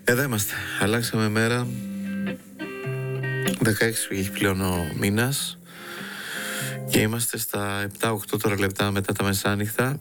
Εδώ είμαστε. Αλλάξαμε μέρα. 16 έχει πλέον ο μήνας. Και είμαστε στα 7-8 τώρα λεπτά μετά τα μεσάνυχτα.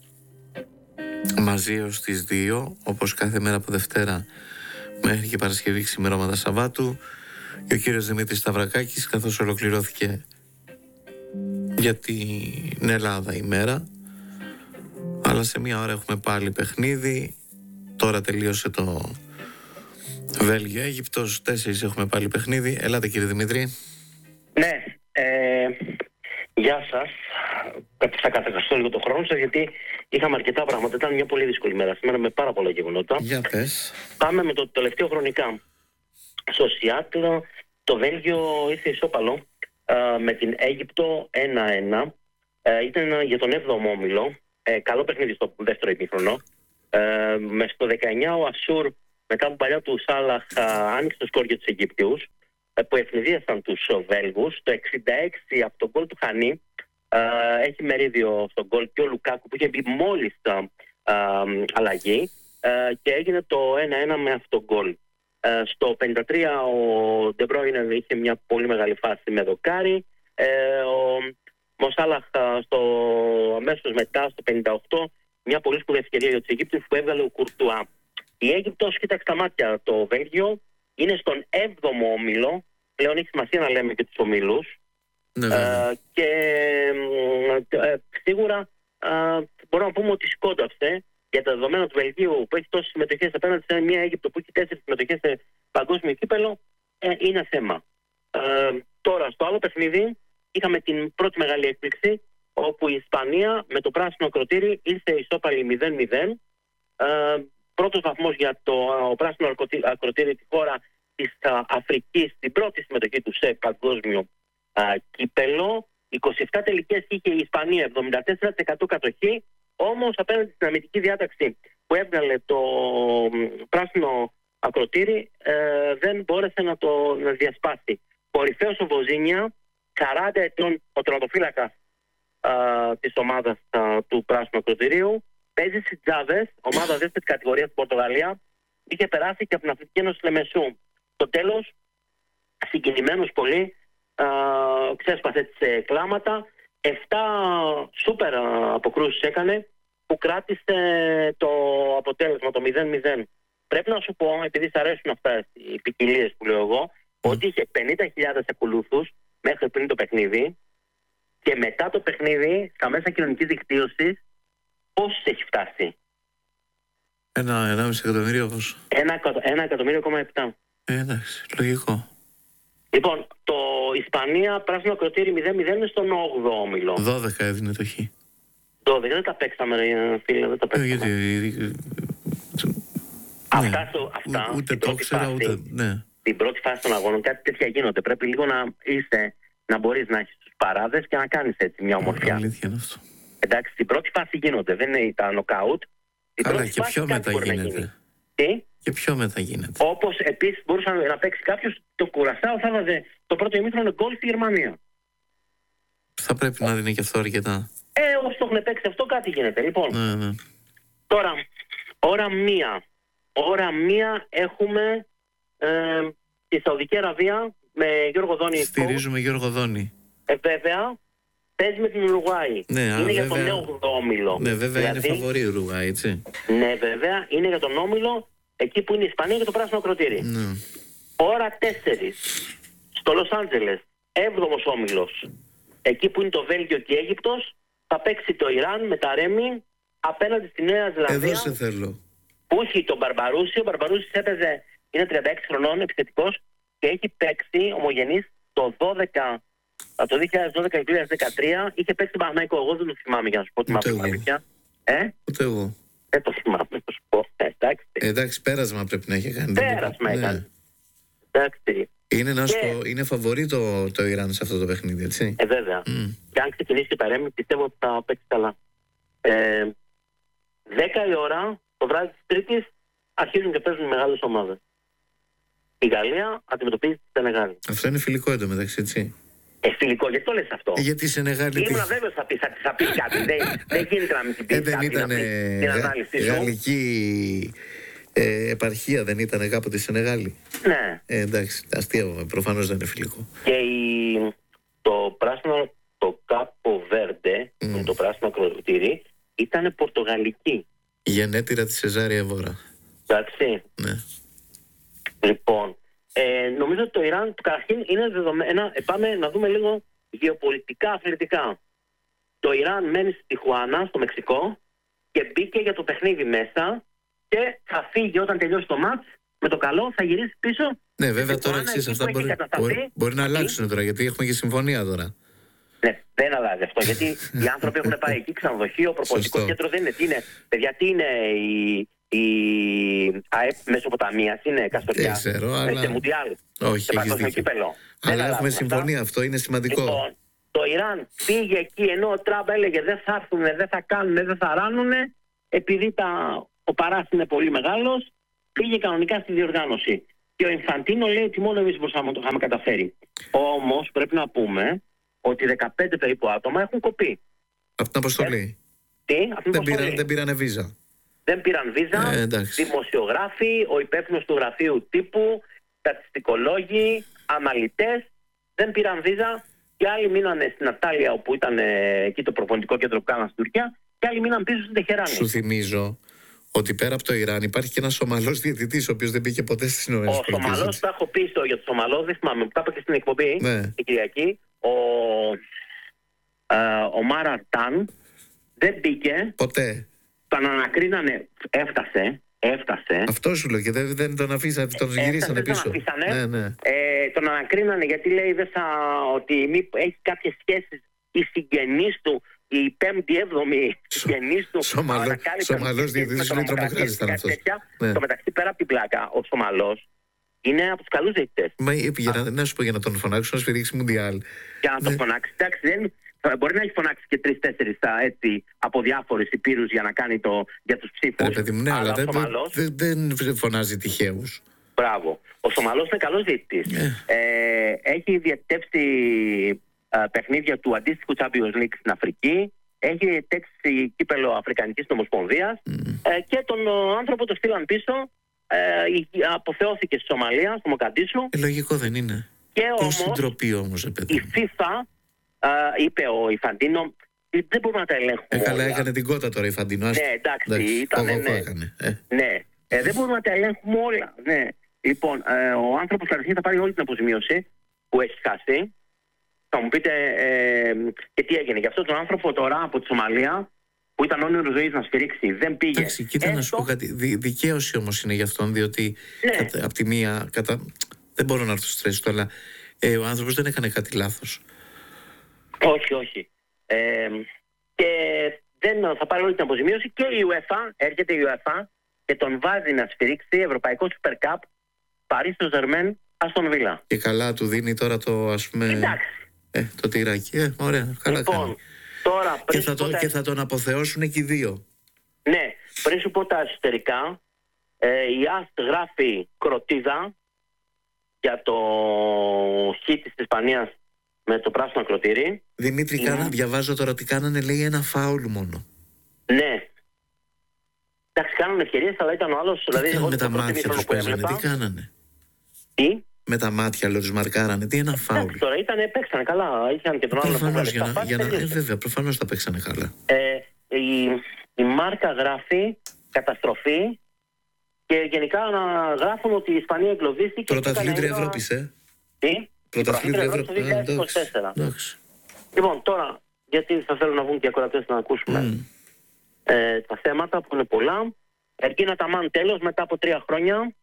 Μαζί ως τις 2, όπως κάθε μέρα από Δευτέρα μέχρι και Παρασκευή, ξημερώματα Σαββάτου. Και ο κύριος Δημήτρης Σταυρακάκης, καθώς ολοκληρώθηκε για την Ελλάδα η μέρα. Αλλά σε μία ώρα έχουμε πάλι παιχνίδι. Τώρα τελείωσε το Βέλγιο-Αίγυπτος. 4 έχουμε πάλι παιχνίδι. Ελάτε κύριε Δημήτρη. Ναι, γεια σας. Θα κατακαστώ λίγο το χρόνο σας, γιατί είχαμε αρκετά πράγματα. Ήταν μια πολύ δύσκολη μέρα σήμερα με πάρα πολλά γεγονότα. Για πες. Πάμε με το τελευταίο χρονικά. Στο Σιάτλ το Βέλγιο ήρθε ισόπαλο με την Αίγυπτο 1-1. Ήταν για τον 7ο όμιλο. Καλό παιχνίδι στο δεύτερο ημίχρονο. Στο 19 ο Ασούρ, μετά από παλιά του Σάλαχ, άνοιξε το σκορ για τους Αιγύπτιους, που ευνηδίασαν τους Βέλγους. Το 66 από τον γκολ του Χανί, έχει μερίδιο στον γκολ και ο Λουκάκου, που είχε μπει μόλις αλλαγή, και έγινε το 1-1 με αυτό το γκολ. Στο 53 ο Ντεμπρόινε είχε μια πολύ μεγάλη φάση με δοκάρι. Ο Μοσάλαχ αμέσως μετά, στο 58, μια πολύ σπουδαία ευκαιρία για τους Αιγύπτιους που έβγαλε ο Κουρτουά. Η Αίγυπτος, κοίταξε τα μάτια το Βέλγιο, είναι στον 7ο όμιλο. Πλέον έχει σημασία να λέμε και τους ομίλους. Ναι, και σίγουρα μπορούμε να πούμε ότι σκόνταψε για τα δεδομένα του Βελγίου, που έχει τόσες συμμετοχές απέναντι σε μια Αίγυπτο που έχει 4 συμμετοχές σε παγκόσμιο κύπελο. Είναι θέμα. Τώρα στο άλλο παιχνίδι είχαμε την πρώτη μεγάλη έκπληξη, όπου η Ισπανία με το πράσινο ακροτήρι ήρθε ισόπαλη 0-0. Πρώτος βαθμός για το πράσινο ακροτήρι, τη χώρα της Αφρικής, την πρώτη συμμετοχή του σε παγκόσμιο κύπελο. 27 τελικές είχε η Ισπανία, 74% κατοχή. Όμως απέναντι στην αμυντική διάταξη που έβγαλε το πράσινο ακροτήρι, δεν μπόρεσε να διασπάσει. Κορυφαίος ο Βοζίνια, 40 ετών, ο τερματοφύλακας της ομάδας του πράσινου ακροτηρίου. Παίζει στις Τζάβες, ομάδα δεύτερης κατηγορίας στην Πορτογαλία. Είχε περάσει και από την Αφρική Ένωση Λεμεσού. Στο τέλος, συγκινημένος πολύ, ξέσπασε τις κλάματα. 7 σούπερ αποκρούσεις έκανε, που κράτησε το αποτέλεσμα, το 0-0. Πρέπει να σου πω, επειδή σ' αρέσουν αυτά οι ποικιλίες που λέω εγώ, ότι είχε 50.000 ακολούθους μέχρι πριν το παιχνίδι, και μετά το παιχνίδι, στα μέσα κοινωνικής δικτύωσης, πόσους έχει φτάσει? 1,5 εκατομμύριο πόσο? 1,7. Εντάξει, λογικό. Λοιπόν, το Ισπανία πράσινο ακροτήρι 0-0 είναι στον 8ο όμιλο. 12 έδινε το χ. 12, δεν τα παίξαμε, φίλε, δεν τα παίξαμε. Γιατί... Αυτά, ούτε το ξέρα, ούτε... Ναι. Την πρώτη φάση των αγώνων, κάτι τέτοια γίνονται. Πρέπει λίγο να μπορείς να έχεις τους παράδες και να κάνεις έτσι μια ομορφιά. Αλήθεια είναι αυτό. Εντάξει, την πρώτη φάση γίνονται, δεν είναι τα νοκάουτ. Αλλά και πιο μετά γίνεται. Τι? Και πιο μετά γίνεται. Όπως επίσης μπορούσε να παίξει κάποιος το Κουρασάο, θα έβαζε το πρώτο ημίχρονο γκολ στη Γερμανία. Θα πρέπει να δίνει και αυτό αρκετά. Όσοι το έχουν παίξει αυτό, κάτι γίνεται. Λοιπόν, Ναι. τώρα, ώρα μία έχουμε τη Σαουδική Αραβία με Γιώργο Δόνη. Στηρίζουμε Γιώργο Δόνη. Βέβαια, παίζει με την Ουρουγουάη. Ναι, είναι για τον 8ο όμιλο. Ναι, βέβαια, δηλαδή, είναι φαβορή η Ουρουγουάη, έτσι. Ναι, βέβαια, είναι για τον όμιλο, εκεί που είναι η Ισπανία και το πράσινο ακροτήρι. Ναι. Ώρα 4 στο Λος Άντζελες, 7ος όμιλος, εκεί που είναι το Βέλγιο και η Αίγυπτος, θα παίξει το Ιράν με τα Ρέμι απέναντι στη Νέα Ζηλανδία. Εδώ σε θέλω. Που έχει τον Μπαρμπαρούση. Ο Μπαρμπαρούσης έπαιζε, είναι 36 χρονών, επιθετικός, και έχει παίξει ομογενής το 2012-2013. Είχε παίξει τον Παναθηναϊκό. Εγώ δεν το θυμάμαι, για να σου πω τη μαθηματικά. Ούτε εγώ. Δεν το θυμάμαι, να σου πω. Εντάξει, πέρασμα πρέπει να έχει κάνει. Πέρασμα έκανε. Εντάξει. Είναι φαβορί το Ιράν σε αυτό το παιχνίδι, έτσι. Βέβαια. Και αν ξεκινήσει η παρέμβαση, πιστεύω ότι θα παίξει καλά. 10 η ώρα το βράδυ της Τρίτης αρχίζουν και παίζουν μεγάλες ομάδες. Η Γαλλία αντιμετωπίζει τη Σενεγάλη. Αυτό είναι φιλικό εντωμεταξύ, έτσι. Φιλικό, γιατί το λες αυτό? Γιατί η Σενεγάλη. Ήμουν βέβαιος θα πει κάτι. Δεν γίνεται να μην την πει κάτι. Δεν ήταν γαλλική επαρχία δεν ήταν κάποτε στη Σενεγάλη? Ναι. Εντάξει, αστείευομαι, προφανώς δεν είναι φιλικό. Και το πράσινο, το Κάπο Βέρντε, το πράσινο ακροτήρι, ήταν πορτογαλική. Γενέτειρα της Σεζάρια Βόρα. Εντάξει. Ναι. Λοιπόν, νομίζω ότι το Ιράν καταρχήν είναι δεδομένα. Πάμε να δούμε λίγο γεωπολιτικά, αθλητικά. Το Ιράν μένει στη Τιχουάνα, στο Μεξικό, και μπήκε για το παιχνίδι μέσα και θα φύγει όταν τελειώσει το μάτς. Με το καλό θα γυρίσει πίσω. Ναι, βέβαια τώρα ξέρεις, αυτά μπορεί να αλλάξουν τώρα, γιατί έχουμε και συμφωνία τώρα. Ναι, δεν αλλάζει αυτό. Γιατί οι άνθρωποι έχουν πάει εκεί, ξενοδοχείο, προπονητικό κέντρο δεν είναι. Τι είναι, παιδιά, τι είναι η ΑΕΠ Μεσοποταμίας, είναι Καστοριά. Δεν ξέρω, αλλά. Μουντιάλ. Όχι, έχεις δίκιο. Αλλά έχουμε συμφωνία, αυτό είναι σημαντικό. Λοιπόν, το Ιράν πήγε εκεί ενώ ο Τραμπ έλεγε δεν θα έρθουν, δεν θα κάνουν, δεν θα ράνουν, επειδή ο παράς είναι πολύ μεγάλος, πήγε κανονικά στη διοργάνωση. Και ο Ινφαντίνο λέει ότι μόνο εμείς μπορούσαμε να το είχαμε καταφέρει. Όμως πρέπει να πούμε ότι 15 περίπου άτομα έχουν κοπεί. Από την αποστολή. Δεν πήρανε βίζα. Δεν πήραν βίζα. Δημοσιογράφοι, ο υπεύθυνος του γραφείου τύπου, στατιστικολόγοι, αναλυτές δεν πήραν βίζα. Και άλλοι μείνανε στην Ατάλια, όπου ήταν εκεί το προπονητικό κέντρο που κάναν στην Τουρκία, και άλλοι μείναν πίσω στην Τεχεράνη. Σου θυμίζω ότι πέρα από το Ιράν υπάρχει και ένας Σομαλός διαιτητής, ο οποίος δεν πήγε ποτέ στις Ηνωμένες Πολιτείες. Ο Σομαλός, τα έχω πει για τον Σομαλό, δεν θυμάμαι, που τα είπα και στην εκπομπή, την Κυριακή. Ο Μάρα Ταν δεν μπήκε. Ποτέ. Τον ανακρίνανε, έφτασε. Αυτό σου λέω και δεν τον αφήσανε, τον γυρίσανε πίσω. Τον αφήσανε. Ναι. Τον ανακρίνανε γιατί λέει ότι έχει κάποιες σχέσεις οι συγγενείς του, η 5η-7η συγγενείς του. Σομαλός διαιτητής είναι τρομοκράτης ήταν αυτός. Το μεταξύ, πέρα από την πλάκα, ο Σομαλός είναι από τους καλούς διαιτητές. Να σου πω, για να τον φωνάξω να σφυρίξει Μουντιάλ. Για να τον φωνάξει, εντάξει, μπορεί να έχει φωνάξει και 3-4 από διάφορες υπήρους για να κάνει για τους ψήφους. Παιδί μου, ναι, αλλά δεν φωνάζει τυχαίους. Μπράβο. Ο Σομαλός είναι καλός διαιτητής. Έχει διαιτητεύσει παιχνίδια του αντίστοιχου Champions League στην Αφρική. Έχει διαιτητεύσει κύπελο Αφρικανικής Ομοσπονδίας. Και τον άνθρωπο το στείλαν πίσω. Αποθεώθηκε στη Σομαλία, στο Μοκαντίσου. Λογικό δεν είναι. Πώς ντροπή όμως, η FIFA είπε ο Ινφαντίνο, δεν μπορούμε να τα ελέγχουμε. Καλά, έκανε την κότα τώρα η Ινφαντίνο. Ναι, εντάξει, ήταν. Ναι. Δεν μπορούμε να τα ελέγχουμε όλα. Ναι. Λοιπόν, ο άνθρωπος καταρχήν θα πάρει όλη την αποζημίωση που έχει χάσει. Θα μου πείτε και τι έγινε. Γι' αυτό τον άνθρωπο τώρα από τη Σομαλία, που ήταν όνειρο ζωής να σφυρίξει, δεν πήγε. Εντάξει, κοίτα να σου πω κάτι. Δικαίωση όμως είναι γι' αυτόν, διότι από τη μία. Δεν μπορώ να έρθω στο στρες του, αλλά ο άνθρωπος δεν έκανε κάτι λάθος. Όχι. Και θα πάρει όλη την αποζημίωση και η UEFA, έρχεται η UEFA και τον βάζει να σφυρίξει Ευρωπαϊκό Super Cup Paris Saint-Germain Aston Villa. Και καλά του δίνει τώρα το, ας πούμε. Εντάξει. Το τυράκι. Ωραία, καλά λοιπόν, κάνει. Τώρα, και θα τον αποθεώσουν και οι δύο. Ναι, πριν σου πω τα εσωτερικά, η ΑΣΤ γράφει κροτίδα για το χ της Ισπανίας με το πράσινο ακροτήρι. Δημήτρη, διαβάζω τώρα ότι κάνανε, λέει, ένα φάουλ μόνο. Ναι. Εντάξει, κάνανε ευκαιρίες, αλλά ήταν ο άλλος. Δηλαδή, με τα μάτια τους παίζανε, τι κάνανε. Τι? Με τα μάτια, λέω, τους μαρκάρανε, τι ένα φάουλ. Τώρα παίξανε καλά, είχαν και τον άλλο. Βέβαια, προφανώς τα παίξανε καλά. Η μάρκα γράφει καταστροφή και γενικά γράφουν ότι η Ισπανία εγκλωβίστηκε. Πρωταθλήτρια Ευρώπης, Τι? Πρωταθλήτρια Ευρώπης το 2024. Λοιπόν, τώρα, γιατί θα θέλουν να βγουν και οι ακροατές να ακούσουμε τα θέματα που είναι πολλά. Ερκίνα Ταμάν τέλος, μετά από 3 χρόνια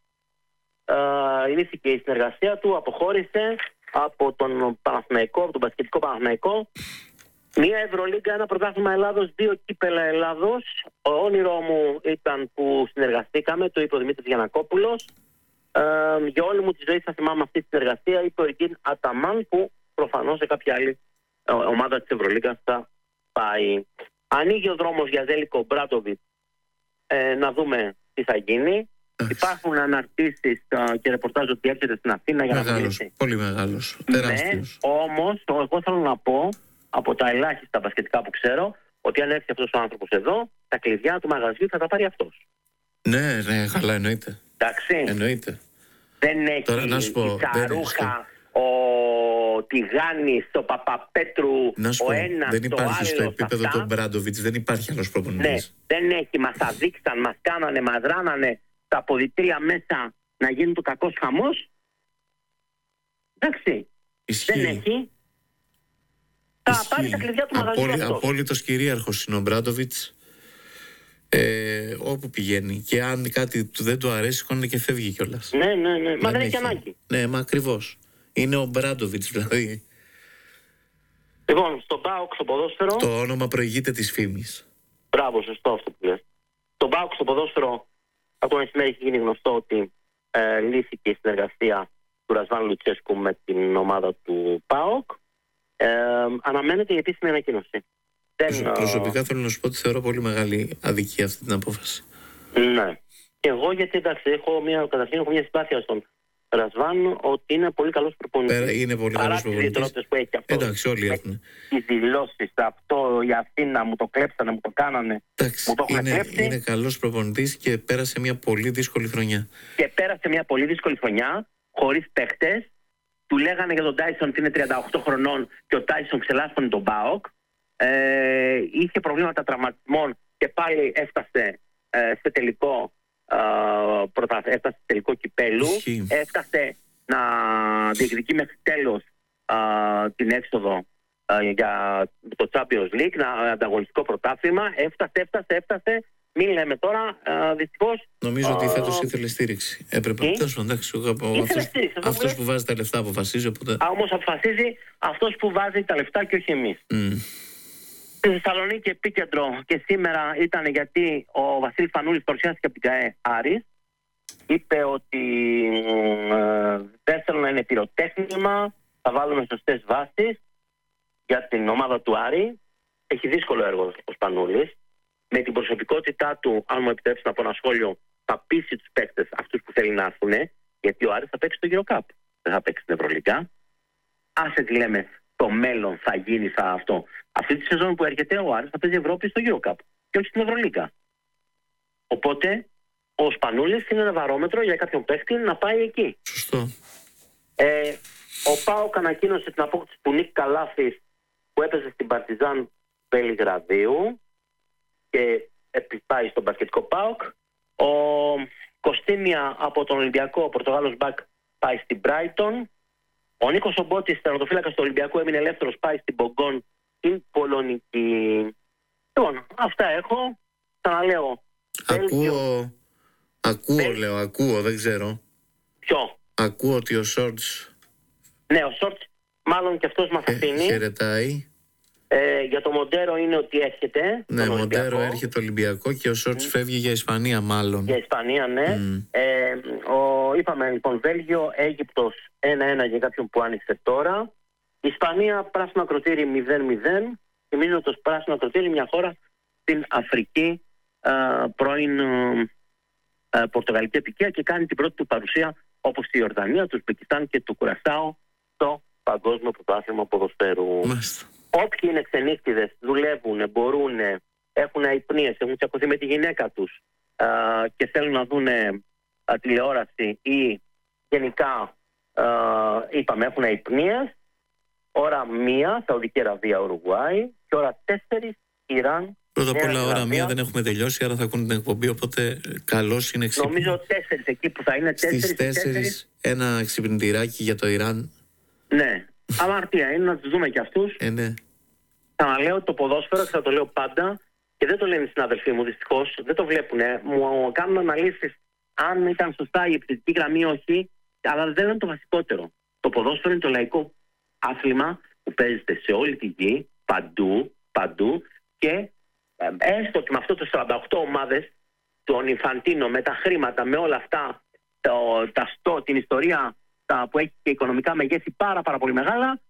λύθηκε η συνεργασία του, αποχώρησε από τον Παναθηναϊκό, από τον μπασκετικό Παναθηναϊκό. Μία Ευρωλίγκα, ένα πρωτάθλημα Ελλάδος, 2 κύπελα Ελλάδος. Ο όνειρό μου ήταν που συνεργαστήκαμε, το είπε ο Δημήτρης Γιαννακόπουλος. Για όλη μου τη ζωή θα θυμάμαι αυτή τη συνεργασία, είπε ο Ερκίν Αταμάν, που προφανώς σε κάποια άλλη ομάδα της Ευρωλίγκας θα πάει. Ανοίγει ο δρόμος για Ζέλικο Μπράντοβιτς, να δούμε τι θα γίνει. Υπάρχουν αναρτήσεις και ρεπορτάζ ότι έρχεται στην Αθήνα για να μιλήσει. Πολύ μεγάλος, τεράστιος. Ναι, όμως εγώ θέλω να πω, από τα ελάχιστα μπασκετικά που ξέρω, ότι αν έρθει αυτός ο άνθρωπος εδώ, τα κλειδιά του μαγαζιού θα τα πάρει αυτός. Ναι, καλά, εννοείται. Εντάξει. Εννοείται. Δεν έχει τώρα, να σου πω, η Τσαρούχα, ο Τιγάνης, ο Παπαπέτρου, ο ένας, δεν υπάρχει ο άλλος, στο επίπεδο αυτά. του Μπράντοβιτς, δεν υπάρχει άλλος προπονητής. Ναι, δεν έχει. Μας αδείξαν, μας κάνανε, μας ράνανε τα αποδυτήρια μέσα να γίνει το κακός χαμός. Εντάξει. Ισχύει. Δεν έχει. Θα πάρει τα κλειδιά του μαγαζιού αυτός. Απόλυτος κυρίαρχος είναι ο Μπράντοβιτς. Όπου πηγαίνει. Και αν κάτι του δεν του αρέσει, σηκώνεται και φεύγει κιόλας. Ναι. Μα δεν έχει ανάγκη. Ναι, μα ακριβώς. Είναι ο Μπράντοβιτς δηλαδή. Λοιπόν, στον ΠΑΟΚ στο ποδόσφαιρο. Το όνομα προηγείται της φήμης. Μπράβο, σωστό αυτό που λες. Στον ΠΑΟΚ στο ποδόσφαιρο, από το μεσημέρι έχει γίνει γνωστό ότι λύθηκε η συνεργασία του Ρασβάν Λουτσέσκου με την ομάδα του ΠΑΟΚ. Αναμένεται η επίσημη ανακοίνωση. Προσωπικά θέλω να σου πω ότι θεωρώ πολύ μεγάλη αδικία αυτή την απόφαση. Ναι. Και εγώ γιατί εντάξει, καταρχήν έχω μια συμπάθεια στον Ρασβάν ότι είναι πολύ καλός προπονητής. Είναι πολύ καλός προπονητής. Που έχει αυτό. Εντάξει, όλοι έχουν. Οι δηλώσεις, αυτό, η Αθήνα μου το κλέψανε, μου το κάνανε. Εντάξει, μου το έχουν κλέψει. Είναι καλός προπονητής και πέρασε μια πολύ δύσκολη χρονιά. Και πέρασε μια πολύ δύσκολη χρονιά, χωρίς παίχτες. Του λέγανε για τον Τάισον ότι είναι 38 χρονών και ο Τάισον ξελάσπωνε τον ΠΑΟΚ. Είχε προβλήματα τραυματισμών και πάλι έφτασε σε τελικό κυπέλου. Έφτασε να διεκδικεί μέχρι τέλος την έξοδο για το Champions League, ένα ανταγωνιστικό πρωτάθλημα. Έφτασε. Μην λέμε τώρα, δυστυχώς. Νομίζω ότι φέτος ήθελε στήριξη. Έπρεπε. Αυτός που βάζει τα λεφτά αποφασίζει. Οπότε... Όμως αποφασίζει αυτός που βάζει τα λεφτά και όχι εμείς. Στη Θεσσαλονίκη επίκεντρο και σήμερα ήταν γιατί ο Βασίλης Φανούλης παρουσιάστηκε από την ΚΑΕ Άρης. Είπε ότι δεν θέλουν να είναι πυροτέχνημα, θα βάλουμε σωστές βάσεις για την ομάδα του Άρη. Έχει δύσκολο έργο ο Σπανούλης. Με την προσωπικότητά του, αν μου επιτρέψει να πω ένα σχόλιο, θα πείσει τους παίκτες αυτούς που θέλει να έρθουν, γιατί ο Άρης θα παίξει το EuroCup. Δεν θα παίξει την Ευρωλίγκα. Άσε τι λέμε, το μέλλον θα γίνει αυτό. Αυτή τη σεζόν που έρχεται ο Άρης θα παίζει Ευρώπη στο EuroCup και όχι στην Ευρωλίγκα. Οπότε ο Σπανούλης είναι ένα βαρόμετρο για κάποιον παίκτη να πάει εκεί. Σωστό. Ο ΠΑΟΚ ανακοίνωσε την απόκτηση του Νίκ Καλάφης που έπαιζε στην Παρτιζάν Βελιγραδίου και πάει στον μπασκετικό ΠΑΟΚ. Ο Κωστίνια από τον Ολυμπιακό, ο Πορτογάλος μπακ, πάει στην Μπράιτον. Ο Νίκος Ομπότης, τερματοφύλακας του Ολυμπιακού, έμεινε ελεύθερος, πάει στην Μπογκόν, στην Πολωνική. Λοιπόν, αυτά έχω. Ξαναλέω. Ακούω, δεν ξέρω. Ποιο? Ακούω ότι ο Σόρτς... Ναι, ο Σόρτς μάλλον και αυτός μας αφήνει. Χαιρετάει. Για το Μοντέρο είναι ότι έρχεται. Ναι, Μοντέρο έρχεται Ολυμπιακό και ο Σόρτς φεύγει για Ισπανία μάλλον. Για Ισπανία, ναι. Είπαμε λοιπόν Βέλγιο, Αίγυπτος 1-1 για κάποιον που άνοιξε τώρα. Ισπανία, πράσινο ακροτήρι 0-0. Θυμίζω το πράσινο ακροτήρι μια χώρα στην Αφρική, πρώην πορτογαλική επικία, και κάνει την πρώτη του παρουσία όπως η Ιορδανία, το Ουσμπεκιστάν και το Κουρασάο στο παγκόσμιο πρωτάθλημα ποδοσφαίρου. Όποιοι είναι ξενύχτιδες, δουλεύουν, μπορούν, έχουν αϊπνίες, έχουν τσακωθεί με τη γυναίκα τους και θέλουν να δουν τηλεόραση ή γενικά είπαμε έχουν αϊπνίες, ώρα 1 Σαουδική Αραβία Ουρουγουάη και ώρα 4 Ιράν. Πρώτα απ' όλα ώρα 1 δεν έχουμε τελειώσει, άρα θα ακούνε την εκπομπή, οπότε καλώς είναι ξύπνη. Νομίζω 4 εκεί που θα είναι 4. Στις 4 ένα ξυπνητηράκι για το Ιράν. Ναι. Αμαρτία είναι να τους δούμε κι αυτούς. Ναι. Ξαναλέω το ποδόσφαιρο και θα το λέω πάντα και δεν το λένε οι συναδελφοί μου δυστυχώς, δεν το βλέπουνε. Μου κάνουν αναλύσεις αν ήταν σωστά η επιθετική γραμμή ή όχι, αλλά δεν είναι το βασικότερο. Το ποδόσφαιρο είναι το λαϊκό άθλημα που παίζεται σε όλη τη γη, παντού και έστω και με αυτό το 48 ομάδες, τον Ιφαντίνο, με τα χρήματα, με όλα αυτά, την ιστορία που έχει και οικονομικά μεγέθη πάρα πολύ μεγάλα,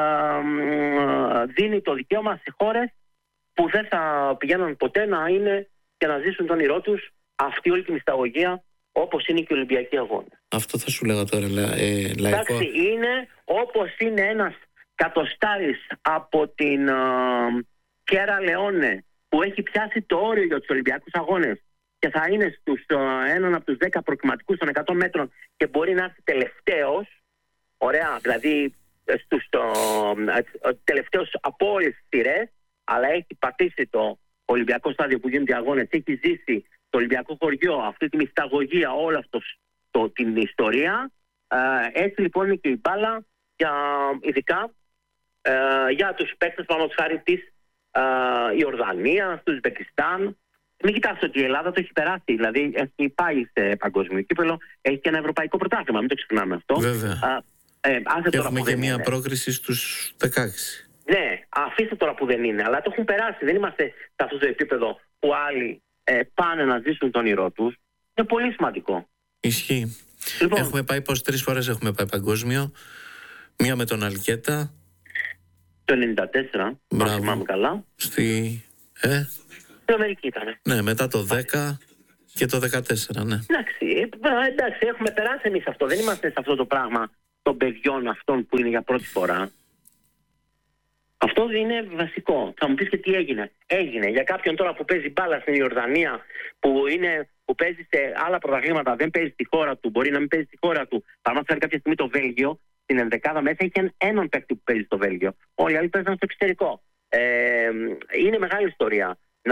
δίνει το δικαίωμα σε χώρες που δεν θα πηγαίνουν ποτέ να είναι και να ζήσουν τον όνειρό τους αυτή όλη τη μυσταγωγία, όπως είναι και οι Ολυμπιακοί Αγώνες. Αυτό θα σου λέγα τώρα, λαϊκό. Εντάξει, είναι όπως είναι ένας κατοστάρης από την Κέρα Λεόνε που έχει πιάσει το όριο για τους Ολυμπιακούς Αγώνες και και θα είναι έναν από τους 10 προκριματικούς των 100 μέτρων και μπορεί να έρθει τελευταίος. Ωραία, δηλαδή τελευταίος από όλες τις σειρές, αλλά έχει πατήσει το Ολυμπιακό στάδιο που γίνονται οι αγώνες, έχει ζήσει το Ολυμπιακό χωριό, αυτή τη μυσταγωγία, όλη την ιστορία. Έτσι λοιπόν είναι και η μπάλα, ειδικά για τους παίκτες πάνω χάρη της Ιορδανίας, του Ουσμπεκιστάν. Μην κοιτάξτε ότι η Ελλάδα το έχει περάσει. Δηλαδή έχει πάει σε παγκόσμιο κύπελλο, έχει και ένα ευρωπαϊκό πρωτάθλημα. Μην το ξεχνάμε αυτό. Βέβαια. Έχουμε και μία πρόκριση στους 16. Ναι, αφήστε τώρα που δεν είναι, αλλά το έχουν περάσει. Δεν είμαστε σε αυτό το επίπεδο που άλλοι πάνε να ζήσουν τον όνειρό τους. Είναι πολύ σημαντικό. Ισχύει. Λοιπόν, έχουμε πάει 3 φορές έχουμε πάει παγκόσμιο. Μία με τον Αλκέτα. Το 94, αν θυμάμαι καλά. Στην Αμερική ήταν. Ναι, μετά το 10 και το 14, ναι. Εντάξει, έχουμε περάσει εμείς αυτό. Δεν είμαστε σε αυτό το πράγμα των παιδιών αυτών που είναι για πρώτη φορά. Αυτό είναι βασικό. Θα μου πεις και τι έγινε. Έγινε για κάποιον τώρα που παίζει μπάλα στην Ιορδανία, που παίζει σε άλλα πρωταθλήματα, δεν παίζει στη χώρα του, μπορεί να μην παίζει στη χώρα του. Παραδείγματος κάποια στιγμή το Βέλγιο, στην ενδεκάδα μέσα είχε έναν παίκτη που παίζει στο Βέλγιο. Όλοι οι άλλοι παίζαν στο εξωτερικό. Είναι μεγάλη ιστορία να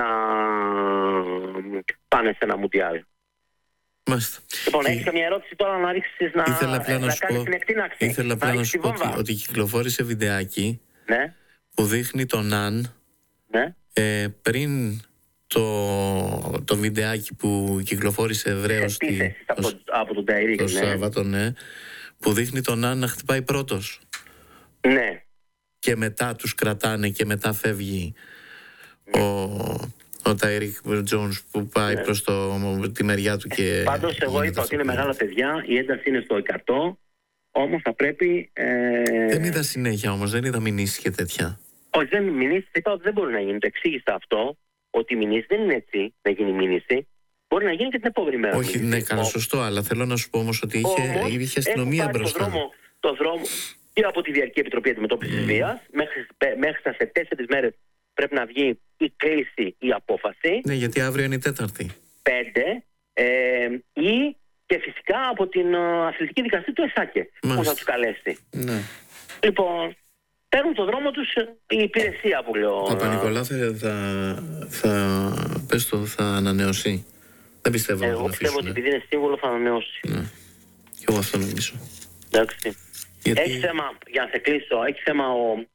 πάνε σε ένα Μουντιάλ. Μάλιστα. Λοιπόν, έχεις καμία ερώτηση τώρα να ρίξεις να κάνεις την εκτείναξη? Ήθελα απλά να σου πω ότι κυκλοφόρησε βιντεάκι, ναι, που δείχνει τον Αν, ναι, πριν το βιντεάκι που κυκλοφόρησε ευρέως από τον Ταϊρίκ, το Σάββατο, ναι, που δείχνει τον Αν να χτυπάει πρώτος. Ναι. Και μετά τους κρατάνε και μετά φεύγει ο Ταϊρίκ Τζόνς που πάει προς τη μεριά του και... Πάντως εγώ είπα ότι είναι μεγάλα παιδιά, η ένταση είναι στο 100, όμως θα πρέπει... Δεν είδα συνέχεια όμως, δεν είδα μηνύσεις και τέτοια. Όχι, δεν μηνύσεις, είπα ότι δεν μπορεί να γίνει, το εξήγησα αυτό, ότι η μηνύση δεν είναι έτσι να γίνει μήνυση, μπορεί να γίνει και την επόμενη μέρα. Όχι, ναι, καλά, σωστό, αλλά θέλω να σου πω όμως ότι είχε αστυνομία μπροστά. Το δρόμο και από τη Διαρκή Επιτροπή Αντιμετώπισης Βίας, μέχρι σε 4 μέρες πρέπει να βγει η κλήση, η απόφαση. Ναι, γιατί αύριο είναι η Τέταρτη. 5. Ή και φυσικά από την αθλητική δικαστή του ΕΣΑΚΕ, που θα τους καλέσει. Ναι. Λοιπόν, παίρνουν το δρόμο τους η υπηρεσία που λέω. Ο Παπα-Νικολάου θα ανανεώσει. Δεν πιστεύω. Εγώ πιστεύω ότι επειδή είναι σύμβολο θα ανανεώσει. Ναι. Και εγώ αυτό νομίζω. Εντάξει. Έχει θέμα, για να σε κλείσω, έχει θέμα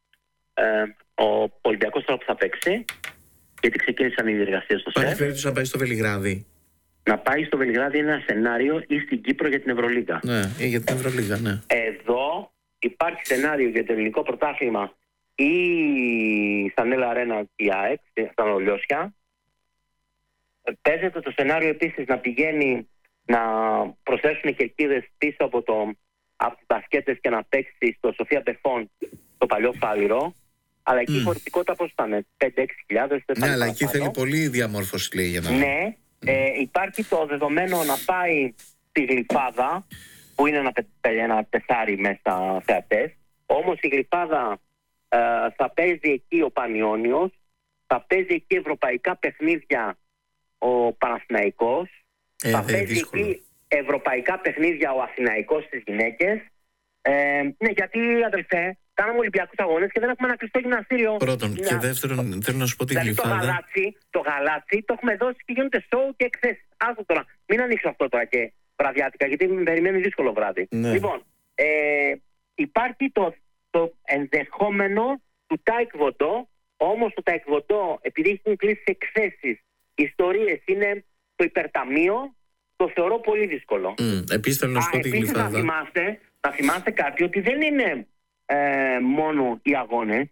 ο Ολυμπιακός τώρα που θα παίξει, γιατί ξεκίνησαν οι διεργασίες στο ΣΕΦ. Υπάρχει περίπτωση να πάει στο Βελιγράδι. Να πάει στο Βελιγράδι είναι ένα σενάριο, ή στην Κύπρο για την Ευρωλίγα. Ναι, ή για την Ευρωλίγα, ναι. Εδώ υπάρχει σενάριο για το ελληνικό πρωτάθλημα ή στα Νέλα Αρένα η ΑΕΚ, στα Νολιώσια. Παίζεται το σενάριο επίσης να πηγαίνει να προσθέσουν κερκίδες πίσω από τις μπασκέτες και να παίξει στο Σοφία Μπεφών το παλιό Φάληρο. Αλλά εκεί η χωρητικότητα πώς ήταν, 5-6 χιλιάδες. Ναι, αλλά εκεί θέλει πολύ διαμόρφωση, λέει, για να... Ναι, υπάρχει το δεδομένο να πάει στη Γλυφάδα, που είναι ένα τεσάρι μέσα θεατές. Όμως η Γλυφάδα θα παίζει εκεί ο Πανιώνιος, θα παίζει εκεί ευρωπαϊκά παιχνίδια ο Παναθηναϊκός, θα παίζει εκεί ευρωπαϊκά παιχνίδια ο Αθηναϊκός στις γυναίκες. Ναι, γιατί αδελφέ, κάναμε Ολυμπιακούς αγώνες και δεν έχουμε ένα κλειστό γυμναστήριο. Πρώτον. Και δεύτερον, θέλω να σου πω τη Γλυφάδα. Το γαλάτσι το έχουμε δώσει και γίνονται σοου και εκθέσεις. Άκου τώρα, μην ανοίξω αυτό τώρα και βραδιάτικα, γιατί με περιμένει δύσκολο βράδυ. Ναι. Λοιπόν, υπάρχει το ενδεχόμενο του Τάικβοντό, όμως το Τάικβοντό, επειδή έχουν κλείσει εκθέσεις, ιστορίες, είναι το υπερταμείο, το θεωρώ πολύ δύσκολο. Επίσης θέλω να σου πω τη Γλυφάδα. Να θυμάστε κάτι, ότι δεν είναι μόνο οι αγώνες.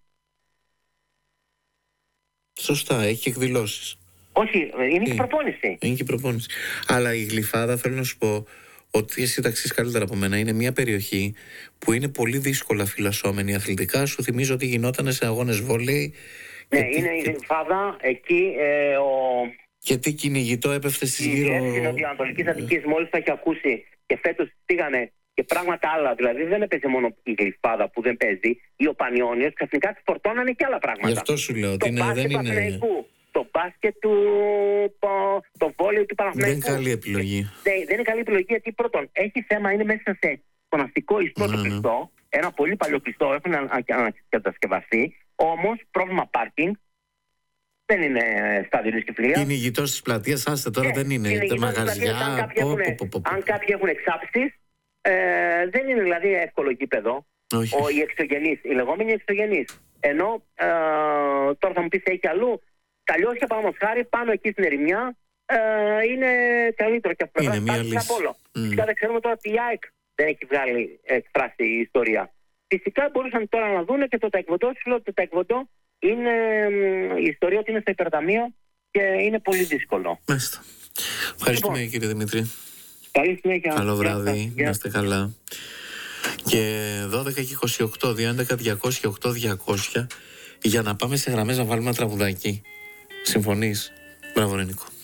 Σωστά, έχει εκδηλώσεις. Όχι, είναι και προπόνηση. Είναι και προπόνηση. Αλλά η Γλυφάδα, θέλω να σου πω ότι εσύ τα ξέρεις καλύτερα από μένα, είναι μια περιοχή που είναι πολύ δύσκολα φυλασσόμενη αθλητικά. Σου θυμίζω ότι γινόταν σε αγώνες βόλεϊ. Ναι, είναι η Γλυφάδα εκεί. Και τι κυνηγητό έπεφτε στις γύρω. Η διεύθυνση Νοτιοανατολικής Αττικής μόλις θα έχει ακούσει και φέτος πήγανε και πράγματα άλλα. Δηλαδή δεν έπαιζε μόνο η Γλυφάδα που δεν παίζει, ή ο Πανιώνιος, ξαφνικά τη φορτώνανε και άλλα πράγματα. Γι' αυτό σου λέω ότι δεν είναι. το μπάσκετ το βόλεϊ του Παναθηναϊκού. Δεν είναι καλή επιλογή. Δεν είναι καλή επιλογή γιατί πρώτον έχει θέμα, είναι μέσα σε τον αστικό ιστό το κλειστό, ένα πολύ παλιό κλειστό, έχουν ανακατασκευαστεί, όμως πρόβλημα πάρκινγκ. Δεν είναι στάδιο κυφλία. Είναι ηγητό τη πλατεία, άστε τώρα δεν είναι. Τα μαγαζιά. Αν κάποιοι έχουν εξάψεις, δεν είναι δηλαδή εύκολο γήπεδο. Οι εξωγενείς, οι λεγόμενοι εξωγενείς. Ενώ τώρα θα μου πεις έχει αλλού. Τα Λιώσια, παραδείγματος χάρη, πάνω εκεί στην ερημιά είναι καλύτερο και αυτό. Είναι μία λύση. Φυσικά δεν ξέρουμε τώρα τι η ΑΕΚ δεν έχει βγάλει εκφράσει η ιστορία. Φυσικά μπορούσαν τώρα να δουν και το ταεκβοντό. Σου λέω το ταεκβοντό είναι η ιστορία ότι είναι στο υπερταμείο και είναι πολύ δύσκολο. Μάλιστα. Ευχαριστούμε κύριε Δημήτρη. Καλή συνέχεια. Καλό βράδυ. Να είστε καλά. Και 12 και 28, 211-200-8-200 για να πάμε σε γραμμές να βάλουμε ένα τραγουδάκι. Συμφωνείς? Μπράβο Ρενικό.